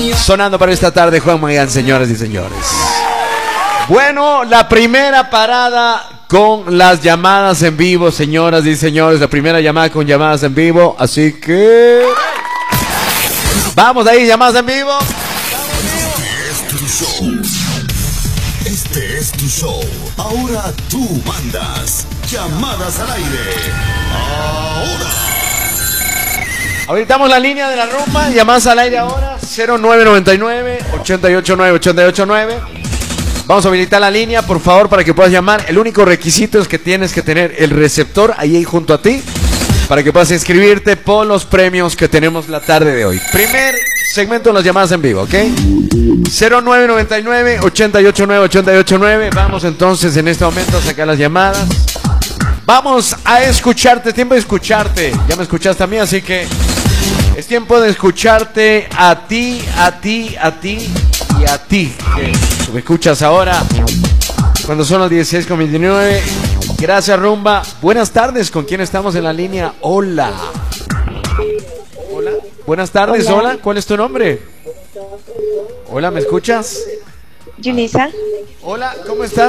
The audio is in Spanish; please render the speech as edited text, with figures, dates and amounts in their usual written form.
Sonando para esta tarde, Juan Magán, señoras y señores. Bueno, la primera parada con las llamadas en vivo, señoras y señores. La primera llamada con llamadas en vivo. Así que... vamos ahí, llamadas en vivo. Este es tu show. Ahora tú mandas. Llamadas al aire. Ahora. Habilitamos la línea de la rumba. Llamadas al aire ahora. 0999-889-889. Vamos a habilitar la línea, por favor, para que puedas llamar. El único requisito es que tienes que tener el receptor ahí junto a ti para que puedas inscribirte por los premios que tenemos la tarde de hoy. Primer segmento de las llamadas en vivo, ¿ok? 0999-889-889. Vamos entonces en este momento a sacar las llamadas. Vamos a escucharte, tiempo de escucharte. Ya me escuchaste a mí, así que es tiempo de escucharte a ti, a ti, a ti y a ti. Que me escuchas ahora cuando son las 16:29. Gracias, rumba. Buenas tardes, ¿con quién estamos en la línea? Hola. Hola. Buenas tardes, hola. ¿Cuál es tu nombre? Hola, ¿me escuchas? Yulisa. Hola, ¿cómo estás?